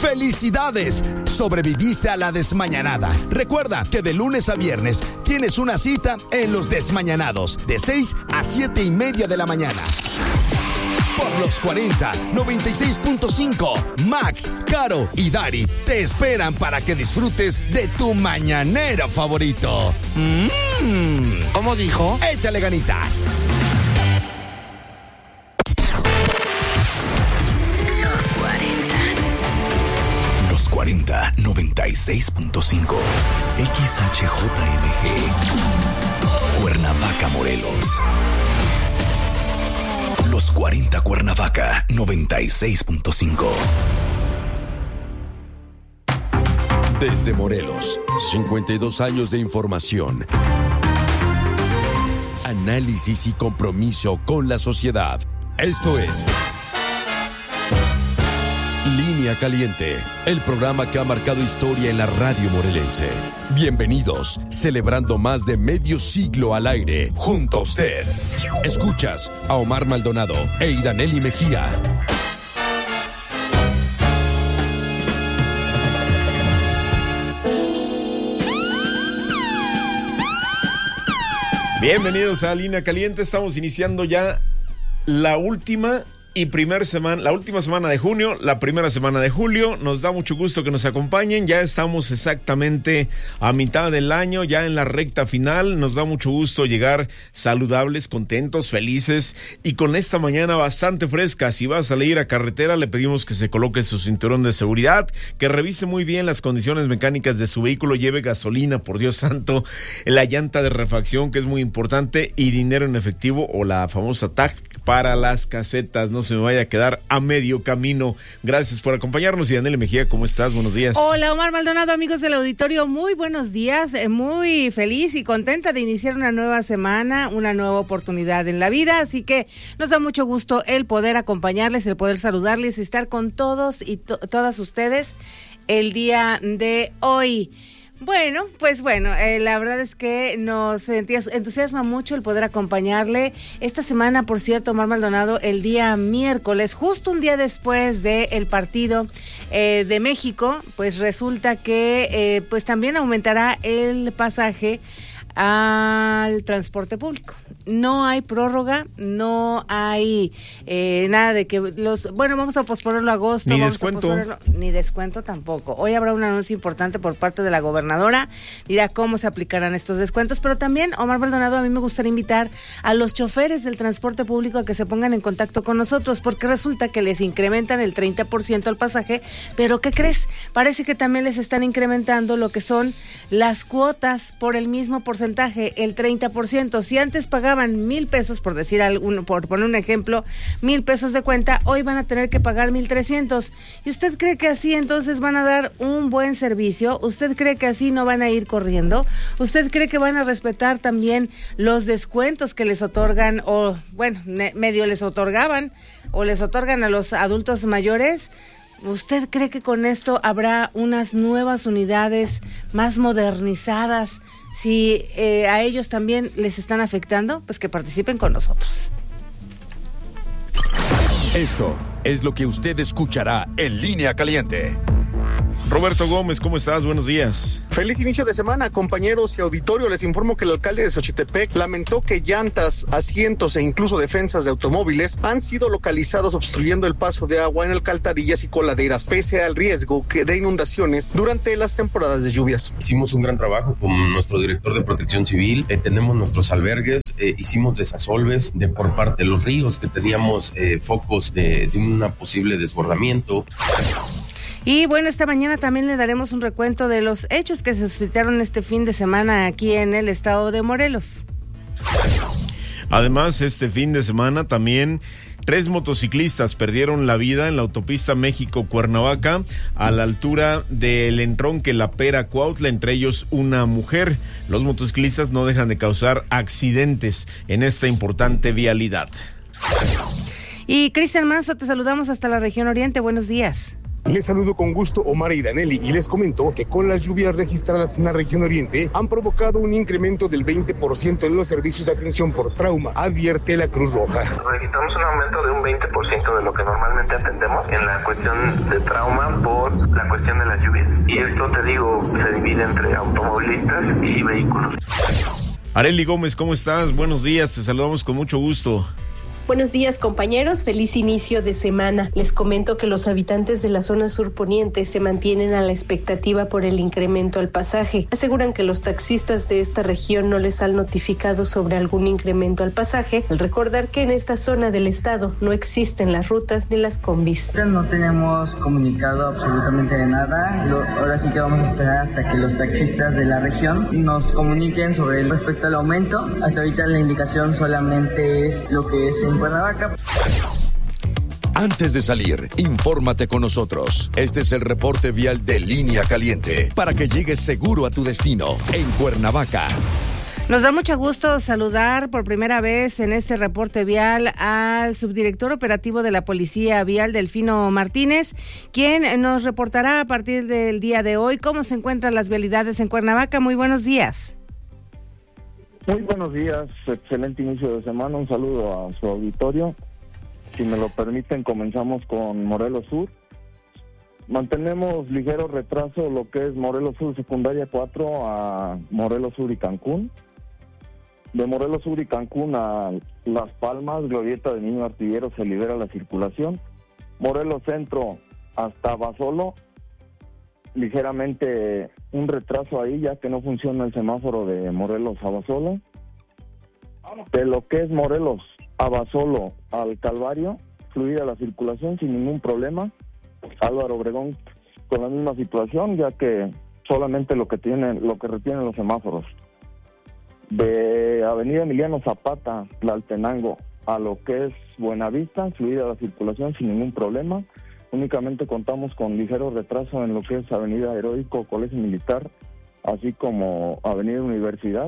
¡Felicidades! Sobreviviste a la desmañanada. Recuerda que de lunes a viernes tienes una cita en Los Desmañanados, de 6 a 7:30 de la mañana. Por los 40, 96.5, Max, Caro y Dari te esperan para que disfrutes de tu mañanero favorito. ¿Cómo dijo? Échale ganitas. Los 40, 96.5, XHJMG, Cuernavaca, Morelos. Los 40 Cuernavaca, 96.5. Desde Morelos, 52 años de información, análisis y compromiso con la sociedad. Esto es Línea Caliente, el programa que ha marcado historia en la radio morelense. Bienvenidos, celebrando más de medio siglo al aire, junto a usted. Escuchas a Omar Maldonado e Idaneli Mejía. Bienvenidos a Línea Caliente. Estamos iniciando ya la última semana de junio, la primera semana de julio. Nos da mucho gusto que nos acompañen. Ya estamos exactamente a mitad del año, ya en la recta final. Nos da mucho gusto llegar saludables, contentos, felices y con esta mañana bastante fresca. Si va a salir a carretera, le pedimos que se coloque su cinturón de seguridad, que revise muy bien las condiciones mecánicas de su vehículo, lleve gasolina, por Dios santo, la llanta de refacción, que es muy importante, y dinero en efectivo o la famosa TAG para las casetas. No se me vaya a quedar a medio camino. Gracias por acompañarnos. Y Idaneli Mejía, ¿cómo estás? Buenos días. Hola, Omar Maldonado, amigos del auditorio, muy buenos días. Muy feliz y contenta de iniciar una nueva semana, una nueva oportunidad en la vida, así que nos da mucho gusto el poder acompañarles, el poder saludarles, estar con todos y todas ustedes el día de hoy. Bueno, la verdad es que nos entusiasma mucho el poder acompañarle esta semana. Por cierto, Omar Maldonado, el día miércoles, justo un día después del partido de México, pues resulta que pues también aumentará el pasaje al transporte público. No hay prórroga, no hay nada de que vamos a posponerlo a agosto. Ni descuento. Ni descuento tampoco. Hoy habrá un anuncio importante por parte de la gobernadora, dirá cómo se aplicarán estos descuentos, pero también, Omar Maldonado, a mí me gustaría invitar a los choferes del transporte público a que se pongan en contacto con nosotros, porque resulta que les incrementan el 30% al pasaje, pero ¿qué crees? Parece que también les están incrementando lo que son las cuotas por el mismo porcentaje, el 30%. Si antes pagaban 1,000 pesos, por poner un ejemplo, 1,000 pesos de cuenta, hoy van a tener que pagar 1,300. ¿Y usted cree que así entonces van a dar un buen servicio? ¿Usted cree que así no van a ir corriendo? ¿Usted cree que van a respetar también los descuentos que les otorgan, o medio les otorgaban, o les otorgan a los adultos mayores? ¿Usted cree que con esto habrá unas nuevas unidades más modernizadas? Si a ellos también les están afectando, pues que participen con nosotros. Esto es lo que usted escuchará en Línea Caliente. Roberto Gómez, ¿cómo estás? Buenos días. Feliz inicio de semana, compañeros y auditorio. Les informo que el alcalde de Xochitepec lamentó que llantas, asientos e incluso defensas de automóviles han sido localizados obstruyendo el paso de agua en alcantarillas y coladeras, pese al riesgo de inundaciones durante las temporadas de lluvias. Hicimos un gran trabajo con nuestro director de Protección Civil, tenemos nuestros albergues, hicimos desasolves por parte de los ríos, que teníamos focos de un posible desbordamiento. Y bueno, esta mañana también le daremos un recuento de los hechos que se suscitaron este fin de semana aquí en el estado de Morelos. Además, este fin de semana también 3 motociclistas perdieron la vida en la autopista México-Cuernavaca a la altura del entronque La Pera-Cuautla, entre ellos una mujer. Los motociclistas no dejan de causar accidentes en esta importante vialidad. Y Cristian Manso, te saludamos hasta la región oriente. Buenos días. Les saludo con gusto Omar y Danelli y les comento que con las lluvias registradas en la región oriente han provocado un incremento del 20% en los servicios de atención por trauma, advierte la Cruz Roja. Registramos un aumento de un 20% de lo que normalmente atendemos en la cuestión de trauma por la cuestión de las lluvias. Y esto, te digo, se divide entre automovilistas y vehículos. Arely Gómez, ¿cómo estás? Buenos días, te saludamos con mucho gusto. Buenos días, compañeros, feliz inicio de semana. Les comento que los habitantes de la zona sur poniente se mantienen a la expectativa por el incremento al pasaje. Aseguran que los taxistas de esta región no les han notificado sobre algún incremento al pasaje, al recordar que en esta zona del estado no existen las rutas ni las combis. No tenemos comunicado absolutamente de nada. Ahora sí que vamos a esperar hasta que los taxistas de la región nos comuniquen sobre el respecto al aumento. Hasta ahorita la indicación solamente es lo que es en Cuernavaca. Antes de salir, infórmate con nosotros. Este es el reporte vial de Línea Caliente para que llegues seguro a tu destino en Cuernavaca. Nos da mucho gusto saludar por primera vez en este reporte vial al subdirector operativo de la Policía Vial, Delfino Martínez, quien nos reportará a partir del día de hoy cómo se encuentran las vialidades en Cuernavaca. Muy buenos días. Muy buenos días, excelente inicio de semana, un saludo a su auditorio. Si me lo permiten, comenzamos con Morelos Sur. Mantenemos ligero retraso lo que es Morelos Sur Secundaria 4 a Morelos Sur y Cancún. De Morelos Sur y Cancún a Las Palmas, Glorieta de Niño Artillero, se libera la circulación. Morelos Centro hasta Basolo, ligeramente un retraso ahí, ya que no funciona el semáforo de Morelos a Basolo. De lo que es Morelos a Basolo al Calvario, fluida la circulación sin ningún problema. Álvaro Obregón con la misma situación, ya que solamente lo que retienen los semáforos. De Avenida Emiliano Zapata, Tlaltenango, a lo que es Buenavista, fluida la circulación sin ningún problema. Únicamente contamos con ligero retraso en lo que es Avenida Heroico, Colegio Militar, así como Avenida Universidad,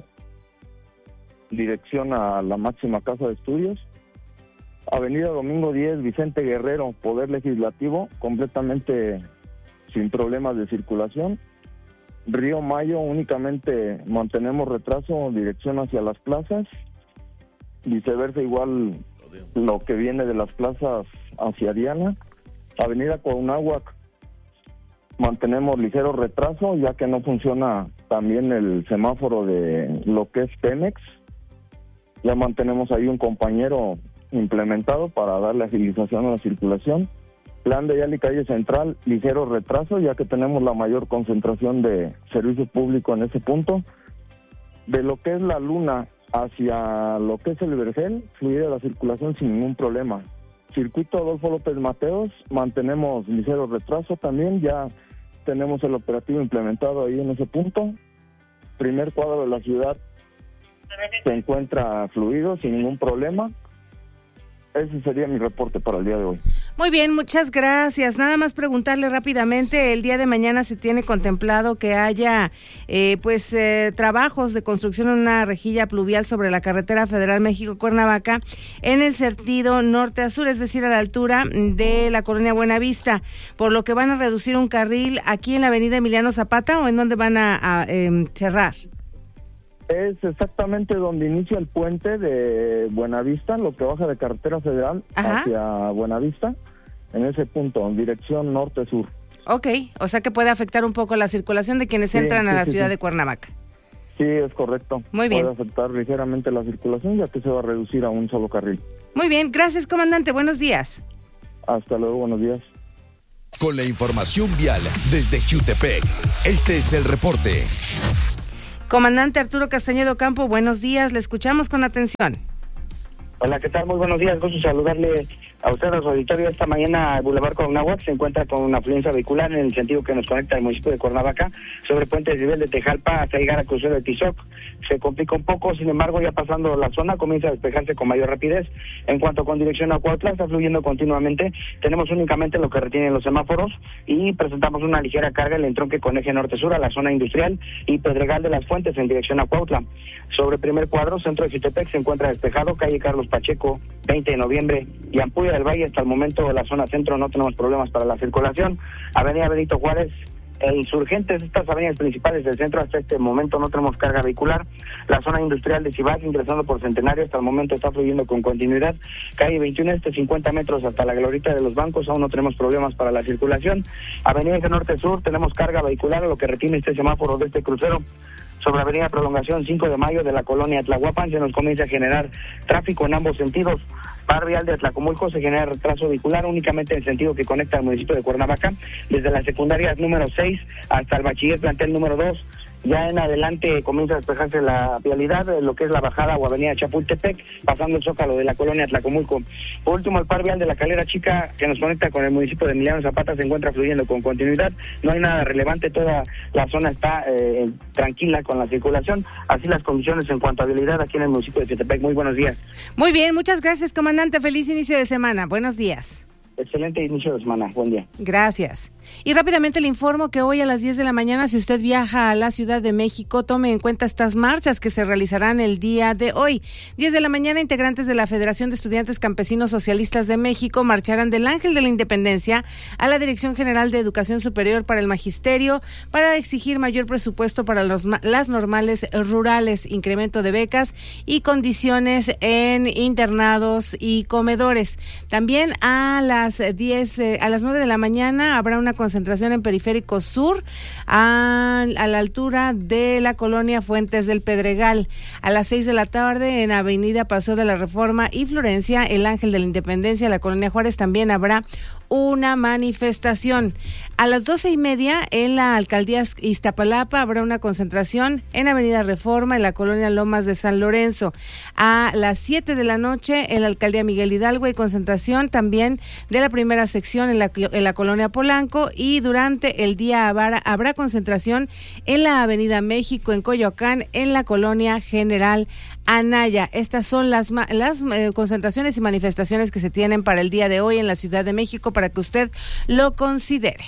dirección a la máxima casa de estudios. Avenida Domingo 10, Vicente Guerrero, Poder Legislativo, completamente sin problemas de circulación. Río Mayo, únicamente mantenemos retraso, dirección hacia las plazas. Viceversa, igual lo que viene de las plazas hacia Diana. Avenida Cuauhnáhuac, mantenemos ligero retraso, ya que no funciona también el semáforo de lo que es Pemex. Ya mantenemos ahí un compañero implementado para darle agilización a la circulación. Plan de Yali Calle Central, ligero retraso, ya que tenemos la mayor concentración de servicio público en ese punto. De lo que es La Luna hacia lo que es el Vergel, fluida la circulación sin ningún problema. Circuito Adolfo López Mateos, mantenemos ligero retraso también, ya tenemos el operativo implementado ahí en ese punto. Primer cuadro de la ciudad se encuentra fluido, sin ningún problema. Ese sería mi reporte para el día de hoy. Muy bien, muchas gracias. Nada más preguntarle rápidamente, el día de mañana se tiene contemplado que haya trabajos de construcción en una rejilla pluvial sobre la carretera federal México-Cuernavaca en el sentido norte a sur, es decir, a la altura de la colonia Buenavista, por lo que van a reducir un carril aquí en la avenida Emiliano Zapata, ¿o en dónde van a cerrar? Es exactamente donde inicia el puente de Buenavista, lo que baja de carretera federal hacia Buenavista, en ese punto, en dirección norte-sur. Ok, o sea que puede afectar un poco la circulación de quienes entran a la ciudad de Cuernavaca. Sí, es correcto. Muy bien. Puede afectar ligeramente la circulación, ya que se va a reducir a un solo carril. Muy bien, gracias, comandante, buenos días. Hasta luego, buenos días. Con la información vial desde Jutepec, este es el reporte. Comandante Arturo Castañedo Campo, buenos días, le escuchamos con atención. Hola, ¿qué tal? Muy buenos días, gusto saludarle a usted, a su auditorio. Esta mañana el Boulevard Cuauhnáhuac se encuentra con una afluencia vehicular en el sentido que nos conecta al municipio de Cuernavaca, sobre Puente de Nivel de Tejalpa hasta llegar al crucero de Tizoc. Se complica un poco, sin embargo, ya pasando la zona comienza a despejarse con mayor rapidez. En cuanto con dirección a Cuautla, está fluyendo continuamente. Tenemos únicamente lo que retienen los semáforos y presentamos una ligera carga en el entronque con eje norte-sur a la zona industrial y Pedregal de las Fuentes en dirección a Cuautla. Sobre primer cuadro, centro de Jutepec, se encuentra despejado, calle Carlos Carlos Pacheco, 20 de noviembre y Ampudia del Valle. Hasta el momento la zona centro no tenemos problemas para la circulación. Avenida Benito Juárez e Insurgentes, estas avenidas principales del centro, hasta este momento no tenemos carga vehicular. La zona industrial de Cibac, ingresando por Centenario, hasta el momento está fluyendo con continuidad. Calle 21 50 metros hasta la glorieta de los bancos, aún no tenemos problemas para la circulación. Avenida Eje Norte Sur, tenemos carga vehicular, lo que retiene este semáforo de este crucero. Sobre Avenida Prolongación 5 de Mayo de la colonia Tlahuapan se nos comienza a generar tráfico en ambos sentidos. Par vial de Atlacomulco se genera retraso vehicular únicamente en el sentido que conecta al municipio de Cuernavaca, desde las secundarias número 6 hasta el bachiller plantel número 2. Ya en adelante comienza a despejarse la vialidad de lo que es la bajada o avenida Chapultepec, pasando el Zócalo de la colonia Tlacomulco. Por último, el par vial de la Calera Chica, que nos conecta con el municipio de Emiliano Zapata, se encuentra fluyendo con continuidad. No hay nada relevante, toda la zona está tranquila con la circulación. Así las condiciones en cuanto a vialidad aquí en el municipio de Chapultepec. Muy buenos días. Muy bien, muchas gracias, comandante. Feliz inicio de semana. Buenos días. Excelente inicio de semana. Buen día. Gracias. Y rápidamente le informo que hoy a las 10 de la mañana, si usted viaja a la Ciudad de México, tome en cuenta estas marchas que se realizarán el día de hoy. 10 de la mañana, integrantes de la Federación de Estudiantes Campesinos Socialistas de México marcharán del Ángel de la Independencia a la Dirección General de Educación Superior para el Magisterio para exigir mayor presupuesto para las normales rurales, incremento de becas y condiciones en internados y comedores. También a las 9 de la mañana habrá una concentración en Periférico Sur a la altura de la colonia Fuentes del Pedregal. A las 6 de la tarde en Avenida Paseo de la Reforma y Florencia, el Ángel de la Independencia, la colonia Juárez, también habrá una manifestación. A las 12:30 en la alcaldía Iztapalapa habrá una concentración en Avenida Reforma en la colonia Lomas de San Lorenzo. A las 7 de la noche en la alcaldía Miguel Hidalgo hay concentración también de la primera sección en la colonia Polanco, y durante el día habrá concentración en la Avenida México en Coyoacán en la colonia General Anaya. Estas son las concentraciones y manifestaciones que se tienen para el día de hoy en la Ciudad de México para que usted lo considere.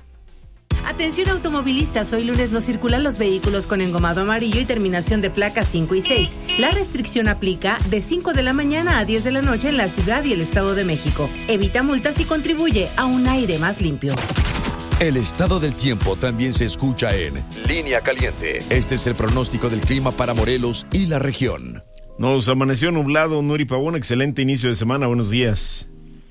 Atención automovilistas, hoy lunes no circulan los vehículos con engomado amarillo y terminación de placas 5 y 6. La restricción aplica de 5 de la mañana a 10 de la noche en la ciudad y el Estado de México. Evita multas y contribuye a un aire más limpio. El estado del tiempo también se escucha en Línea Caliente. Este es el pronóstico del clima para Morelos y la región. Nos amaneció nublado, Nuri Pavón. Excelente inicio de semana. Buenos días.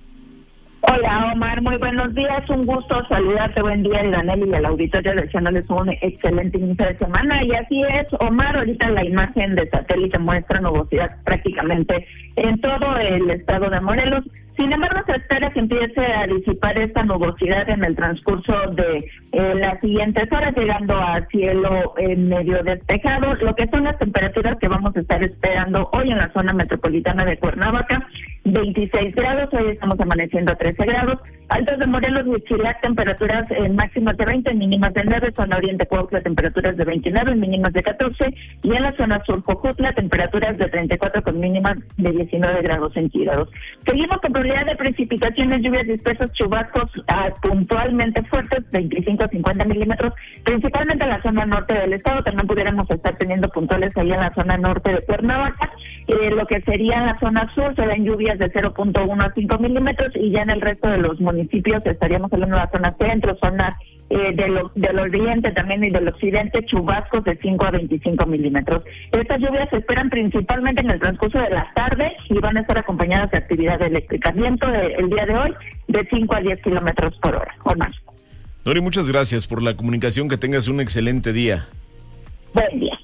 Hola, Omar. Muy buenos días. Un gusto saludarte. Buen día, Iranel, y al auditorio, deseándoles un excelente inicio de semana. Y así es, Omar. Ahorita la imagen de satélite muestra nubosidad prácticamente en todo el estado de Morelos. Sin embargo, se espera que empiece a disipar esta nubosidad en el transcurso de las siguientes horas, llegando a cielo medio despejado. Lo que son las temperaturas que vamos a estar esperando hoy en la zona metropolitana de Cuernavaca: 26 grados, hoy estamos amaneciendo a 13 grados. Altos de Morelos y Chilac, temperaturas máximas de 20, mínimas de 9. Zona oriente Cuautla, temperaturas de 29, mínimas de 14. Y en la zona sur Jojutla, temperaturas de 34 con mínimas de 19 grados centígrados. Seguimos con probabilidad de precipitaciones, lluvias dispersas, chubascos puntualmente fuertes, 25 a 50 milímetros, principalmente en la zona norte del estado. También pudiéramos estar teniendo puntuales ahí en la zona norte de Cuernavaca. Lo que sería en la zona sur se ven lluvias de 0.1 a 5 milímetros, y ya en el resto de los municipios estaríamos hablando de la zona centro, zona del oriente también y del occidente, chubascos de 5 a 25 milímetros. Estas lluvias se esperan principalmente en el transcurso de la tarde y van a estar acompañadas de actividad eléctrica. Viento el día de hoy de 5 a 10 kilómetros por hora o más. Nori, muchas gracias por la comunicación. Que tengas un excelente día. Buen día.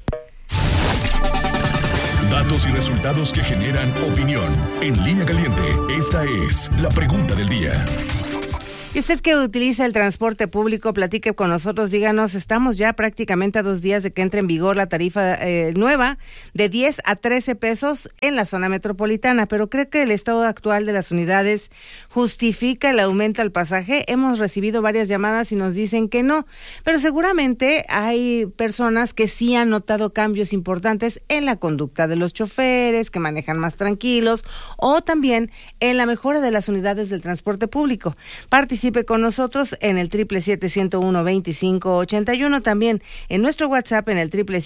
Datos y resultados que generan opinión. En Línea Caliente, esta es la pregunta del día. Y usted que utiliza el transporte público, platique con nosotros, díganos, estamos ya prácticamente a 2 días de que entre en vigor la tarifa nueva de 10 a 13 pesos en la zona metropolitana, pero ¿cree que el estado actual de las unidades justifica el aumento al pasaje? Hemos recibido varias llamadas y nos dicen que no, pero seguramente hay personas que sí han notado cambios importantes en la conducta de los choferes, que manejan más tranquilos, o también en la mejora de las unidades del transporte público. Participe participe con nosotros en el 777-101-2581, también en nuestro WhatsApp en el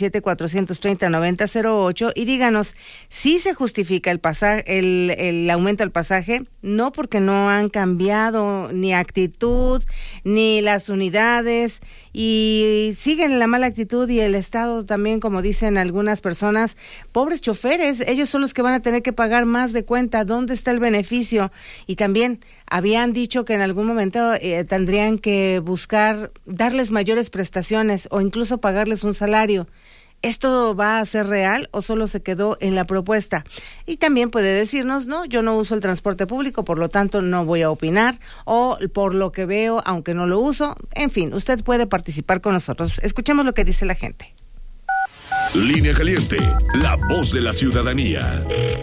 777-430-9008 y díganos si se justifica el aumento al pasaje, no porque no han cambiado ni actitud ni las unidades y siguen la mala actitud y el Estado también, como dicen algunas personas, pobres choferes, ellos son los que van a tener que pagar más de cuenta. ¿Dónde está el beneficio? Y también habían dicho que en algún momento tendrían que buscar darles mayores prestaciones o incluso pagarles un salario. ¿Esto va a ser real o solo se quedó en la propuesta? Y también puede decirnos, no, yo no uso el transporte público, por lo tanto no voy a opinar, o por lo que veo, aunque no lo uso. En fin, usted puede participar con nosotros. Escuchemos lo que dice la gente. Línea Caliente, la voz de la ciudadanía.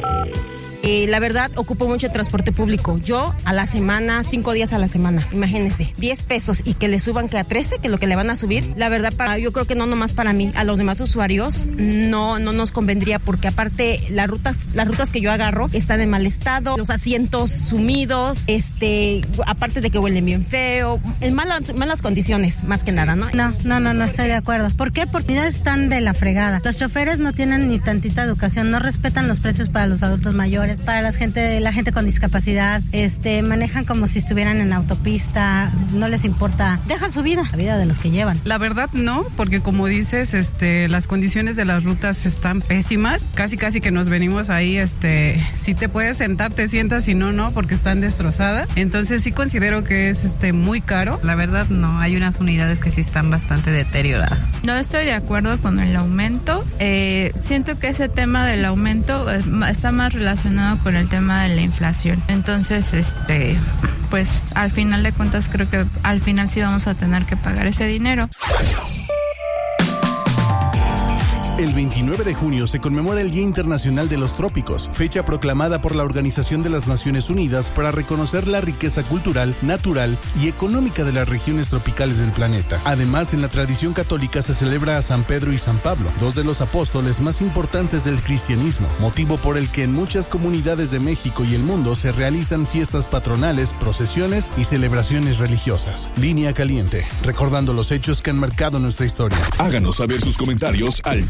La verdad, ocupo mucho el transporte público. Yo, a la semana, 5 días a la semana, imagínense, 10 pesos y que le suban que a 13, que es lo que le van a subir. La verdad, yo creo que no nomás para mí, a los demás usuarios no nos convendría, porque aparte las rutas que yo agarro están en mal estado, los asientos sumidos, aparte de que huelen bien feo, en malas condiciones, más que nada, ¿no? No estoy de acuerdo. ¿Por qué? Porque ya están de la fregada. Los choferes no tienen ni tantita educación, no respetan los precios para los adultos mayores, para la gente con discapacidad, manejan como si estuvieran en autopista, no les importa, dejan su vida, la vida de los que llevan. La verdad no, porque como dices, las condiciones de las rutas están pésimas, casi que nos venimos ahí, si te puedes sentar te sientas, si no, porque están destrozadas, entonces sí considero que es muy caro. La verdad no, hay unas unidades que sí están bastante deterioradas. No estoy de acuerdo con el aumento, siento que ese tema del aumento está más relacionado con el tema de la inflación. Entonces, pues al final de cuentas creo que al final sí vamos a tener que pagar ese dinero. El 29 de junio se conmemora el Día Internacional de los Trópicos, fecha proclamada por la Organización de las Naciones Unidas para reconocer la riqueza cultural, natural y económica de las regiones tropicales del planeta. Además, en la tradición católica se celebra a San Pedro y San Pablo, dos de los apóstoles más importantes del cristianismo, motivo por el que en muchas comunidades de México y el mundo se realizan fiestas patronales, procesiones y celebraciones religiosas. Línea Caliente, recordando los hechos que han marcado nuestra historia. Háganos saber sus comentarios al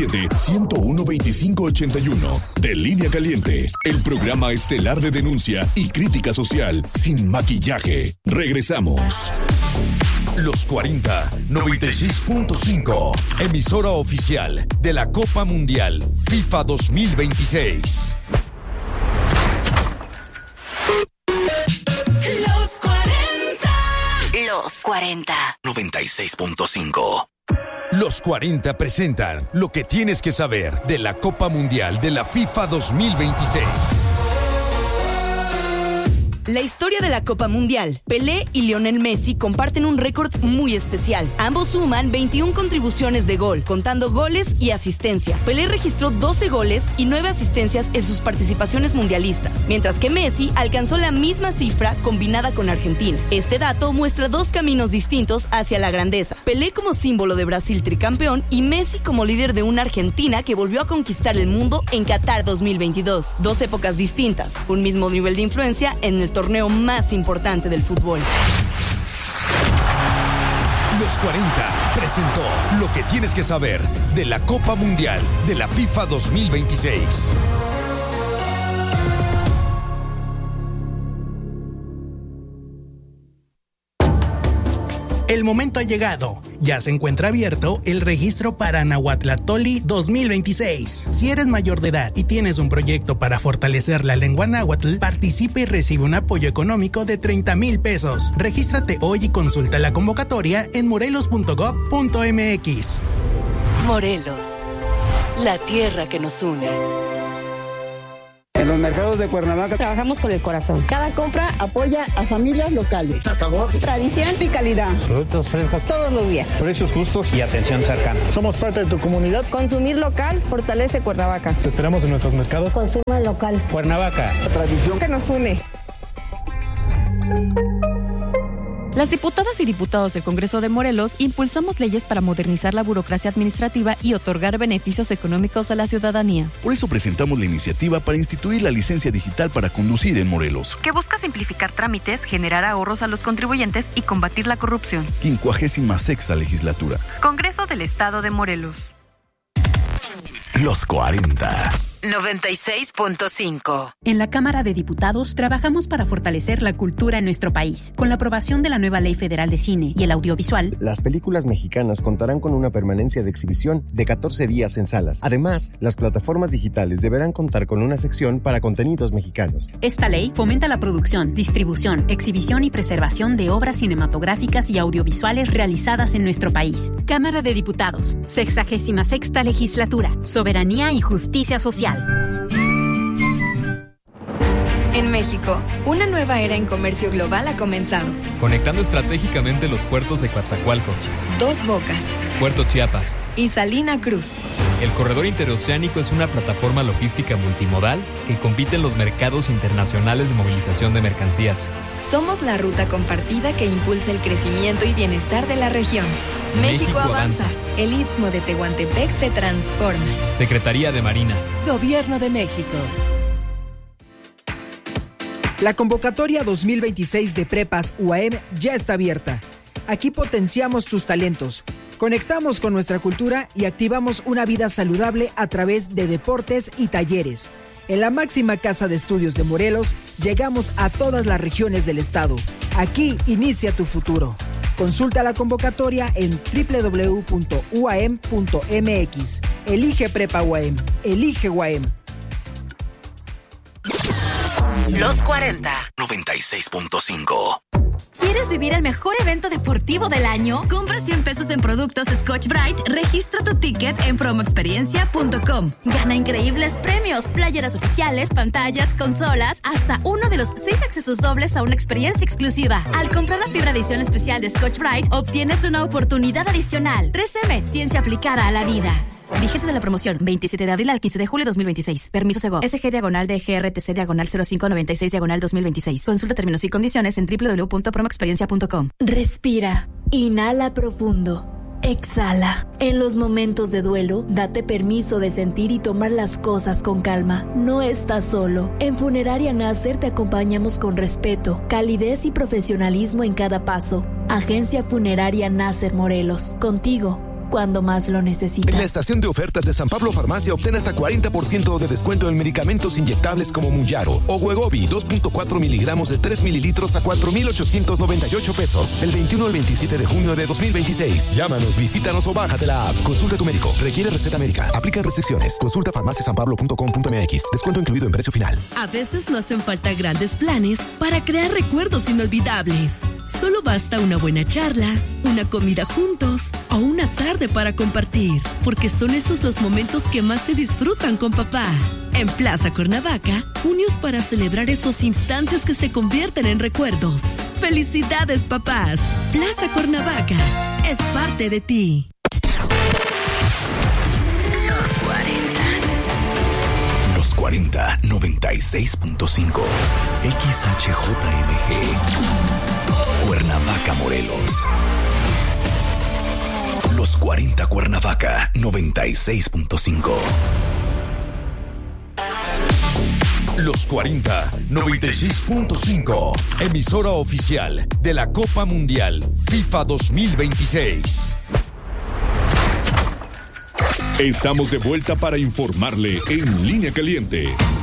777-101-2581 de Línea Caliente, el programa estelar de denuncia y crítica social sin maquillaje. Regresamos. Los 40, 96.5, emisora oficial de la Copa Mundial FIFA 2026. Los 40. 96.5. Los 40 presentan lo que tienes que saber de la Copa Mundial de la FIFA 2026. La historia de la Copa Mundial. Pelé y Lionel Messi comparten un récord muy especial. Ambos suman 21 contribuciones de gol, contando goles y asistencia. Pelé registró 12 goles y 9 asistencias en sus participaciones mundialistas, mientras que Messi alcanzó la misma cifra combinada con Argentina. Este dato muestra dos caminos distintos hacia la grandeza. Pelé como símbolo de Brasil tricampeón y Messi como líder de una Argentina que volvió a conquistar el mundo en Qatar 2022. Dos épocas distintas, un mismo nivel de influencia en el torneo más importante del fútbol. Los 40 presentó lo que tienes que saber de la Copa Mundial de la FIFA 2026. El momento ha llegado. Ya se encuentra abierto el registro para Nahuatlatoli 2026. Si eres mayor de edad y tienes un proyecto para fortalecer la lengua náhuatl, participa y recibe un apoyo económico de 30,000 pesos. Regístrate hoy y consulta la convocatoria en morelos.gov.mx. Morelos, la tierra que nos une. En los mercados de Cuernavaca trabajamos con el corazón. Cada compra apoya a familias locales. Sabor, tradición y calidad. Productos frescos todos los días. Precios justos y atención cercana. Somos parte de tu comunidad. Consumir local fortalece Cuernavaca. Te esperamos en nuestros mercados. Consuma local. Cuernavaca, la tradición que nos une. Las diputadas y diputados del Congreso de Morelos impulsamos leyes para modernizar la burocracia administrativa y otorgar beneficios económicos a la ciudadanía. Por eso presentamos la iniciativa para instituir la licencia digital para conducir en Morelos, que busca simplificar trámites, generar ahorros a los contribuyentes y combatir la corrupción. 56ª legislatura. Congreso del Estado de Morelos. Los 40. 96.5. En la Cámara de Diputados trabajamos para fortalecer la cultura en nuestro país. Con la aprobación de la nueva Ley Federal de Cine y el Audiovisual, las películas mexicanas contarán con una permanencia de exhibición de 14 días en salas. Además, las plataformas digitales deberán contar con una sección para contenidos mexicanos. Esta ley fomenta la producción, distribución, exhibición y preservación de obras cinematográficas y audiovisuales realizadas en nuestro país. Cámara de Diputados, 66ª Legislatura, Soberanía y Justicia Social. En México, una nueva era en comercio global ha comenzado. Conectando estratégicamente los puertos de Coatzacoalcos, Dos Bocas, Puerto Chiapas y Salina Cruz. El corredor interoceánico es una plataforma logística multimodal que compite en los mercados internacionales de movilización de mercancías. Somos la ruta compartida que impulsa el crecimiento y bienestar de la región. México avanza. El Istmo de Tehuantepec se transforma. Secretaría de Marina. Gobierno de México. La convocatoria 2026 de Prepas UAM ya está abierta. Aquí potenciamos tus talentos, conectamos con nuestra cultura y activamos una vida saludable a través de deportes y talleres. En la máxima casa de estudios de Morelos, llegamos a todas las regiones del estado. Aquí inicia tu futuro. Consulta la convocatoria en www.uam.mx. Elige Prepa UAM. Elige UAM. Los 40. 96.5. ¿Quieres vivir el mejor evento deportivo del año? Compra 100 pesos en productos Scotch-Brite, registra tu ticket en promoexperiencia.com. Gana increíbles premios, playeras oficiales, pantallas, consolas, hasta uno de los 6 accesos dobles a una experiencia exclusiva. Al comprar la fibra edición especial de Scotch-Brite, obtienes una oportunidad adicional. 3M, ciencia aplicada a la vida. Vigencia de la promoción, 27 de abril al 15 de julio de 2026. Permiso Segov. SG/DGRTC/0596/2026. Consulta términos y condiciones en www.promoexperiencia.com. Respira. Inhala profundo. Exhala. En los momentos de duelo, date permiso de sentir y tomar las cosas con calma. No estás solo. En Funeraria Nasser te acompañamos con respeto, calidez y profesionalismo en cada paso. Agencia Funeraria Nasser Morelos. Contigo cuando más lo necesitas. En la estación de ofertas de San Pablo Farmacia obtén hasta 40% de descuento en medicamentos inyectables como Mounjaro o Wegovy 2.4 miligramos de 3 mililitros a 4,898 pesos. El 21 al 27 de junio de 2026. Llámanos, visítanos o bájate la app. Consulta a tu médico. Requiere receta médica. Aplican restricciones. Consulta farmaciasanpablo.com.mx. Descuento incluido en precio final. A veces no hacen falta grandes planes para crear recuerdos inolvidables. Solo basta una buena charla, una comida juntos o una tarde para compartir, porque son esos los momentos que más se disfrutan con papá. En Plaza Cuernavaca, junios para celebrar esos instantes que se convierten en recuerdos. ¡Felicidades, papás! Plaza Cuernavaca es parte de ti. Los 40, 96.5. XHJMG. Cuernavaca, Morelos. Los 40 Cuernavaca, 96.5. Los 40, 96.5. Emisora oficial de la Copa Mundial FIFA 2026. Estamos de vuelta para informarle en Línea Caliente.